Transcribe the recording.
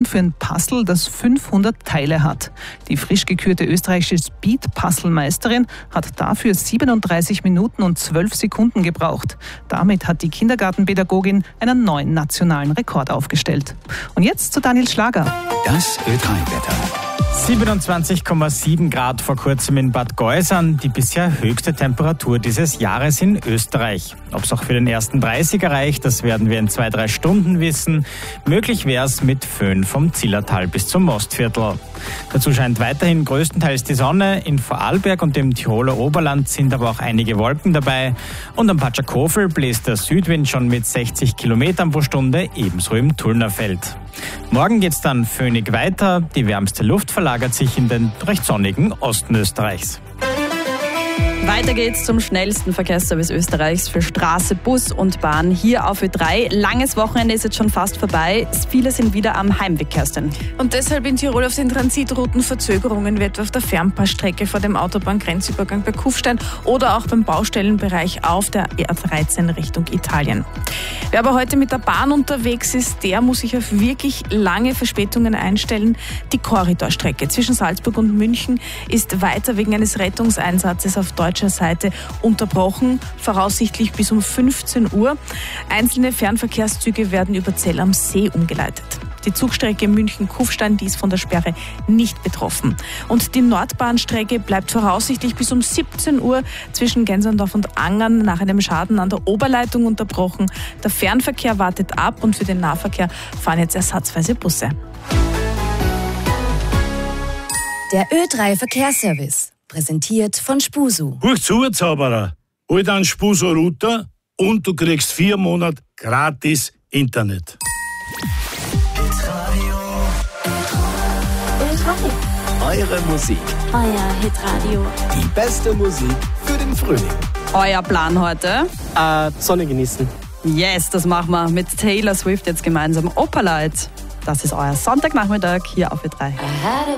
für ein Puzzle, das 500 Teile hat. Die frisch gekürte österreichische Speed-Puzzle-Meisterin hat dafür 37 Minuten und 12 Sekunden gebraucht. Damit hat die Kindergartenpädagogin einen neuen nationalen Rekord aufgestellt. Und jetzt zu Daniel Schlager. Das Ö3-Wetter. 27,7 Grad vor kurzem in Bad Geusern, die bisher höchste Temperatur dieses Jahres in Österreich. Ob es auch für den ersten 30er reicht, das werden wir in 2-3 Stunden wissen. Möglich wäre es mit Föhn vom Zillertal bis zum Mostviertel. Dazu scheint weiterhin größtenteils die Sonne. In Vorarlberg und dem Tiroler Oberland sind aber auch einige Wolken dabei. Und am Patschakofel bläst der Südwind schon mit 60 Kilometern pro Stunde, ebenso im Tullnerfeld. Morgen geht's dann föhnig weiter. Die wärmste Luft verlagert sich in den recht sonnigen Osten Österreichs. Weiter geht's zum schnellsten Verkehrsservice Österreichs für Straße, Bus und Bahn hier auf Ö3. Langes Wochenende ist jetzt schon fast vorbei. Viele sind wieder am Heimweg, Kerstin. Und deshalb in Tirol auf den Transitrouten Verzögerungen, wie etwa auf der Fernpassstrecke vor dem Autobahngrenzübergang bei Kufstein oder auch beim Baustellenbereich auf der A13 Richtung Italien. Wer aber heute mit der Bahn unterwegs ist, der muss sich auf wirklich lange Verspätungen einstellen. Die Korridorstrecke zwischen Salzburg und München ist weiter wegen eines Rettungseinsatzes auf deutscher Seite unterbrochen, voraussichtlich bis um 15 Uhr. Einzelne Fernverkehrszüge werden über Zell am See umgeleitet. Die Zugstrecke München-Kufstein, die ist von der Sperre nicht betroffen. Und die Nordbahnstrecke bleibt voraussichtlich bis um 17 Uhr zwischen Genserndorf und Angern nach einem Schaden an der Oberleitung unterbrochen. Der Fernverkehr wartet ab und für den Nahverkehr fahren jetzt ersatzweise Busse. Der Ö3 Verkehrsservice, präsentiert von Spusu. Huch zu, Zauberer. Hol dann Spusu-Router und du kriegst 4 Monate gratis Internet. Eure Musik. Euer Hitradio. Die beste Musik für den Frühling. Euer Plan heute? Sonne genießen. Yes, das machen wir mit Taylor Swift jetzt gemeinsam. Opalite. Das ist euer Sonntagnachmittag hier auf Ö3.